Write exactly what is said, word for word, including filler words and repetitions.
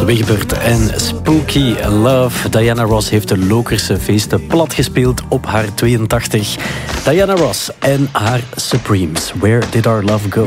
Wigbert en Spooky Love. Diana Ross heeft de Lokerse feesten platgespeeld op haar tweeëntachtig. Diana Ross en haar Supremes. Where did our love go?